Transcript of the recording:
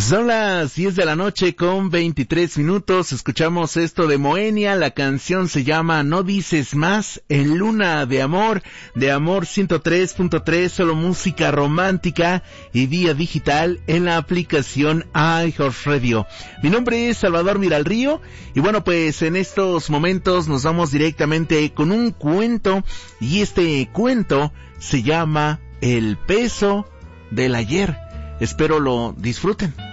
Son las 10 de la noche con 23 minutos. Escuchamos esto de Moenia. La canción se llama No Dices Más, en Luna de Amor 103.3, solo música romántica y vía digital en la aplicación iHeartRadio. Mi nombre es Salvador Miralrío y bueno, pues en estos momentos nos vamos directamente con un cuento, y este cuento se llama El peso del ayer. Espero lo disfruten.